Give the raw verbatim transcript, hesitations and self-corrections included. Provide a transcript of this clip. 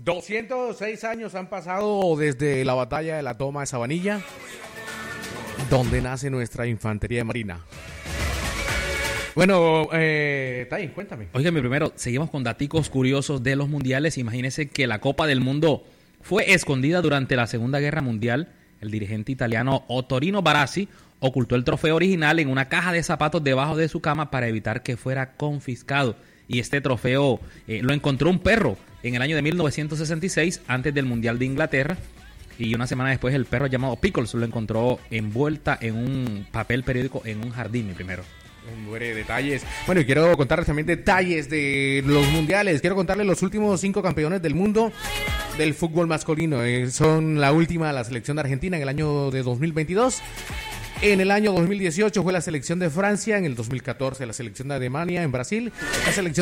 doscientos seis años han pasado desde la batalla de la toma de Sabanilla, donde nace nuestra infantería de marina. Bueno, eh, Tai, cuéntame. Óigame, primero, seguimos con daticos curiosos de los mundiales. Imagínense que la Copa del Mundo fue escondida durante la Segunda Guerra Mundial. El dirigente italiano Ottorino Barassi ocultó el trofeo original en una caja de zapatos debajo de su cama para evitar que fuera confiscado. Y este trofeo eh, lo encontró un perro en el año de mil novecientos sesenta y seis, antes del Mundial de Inglaterra. Y una semana después el perro llamado Pickles lo encontró envuelta en un papel periódico en un jardín, mi primero. Hombre, detalles. Bueno, y quiero contarles también detalles de los mundiales. Quiero contarles los últimos cinco campeones del mundo del fútbol masculino. Eh, son la última, la selección de Argentina en el año de dos mil veintidós. En el año dos mil dieciocho fue la selección de Francia. En el dos mil catorce la selección de Alemania. En Brasil, la selección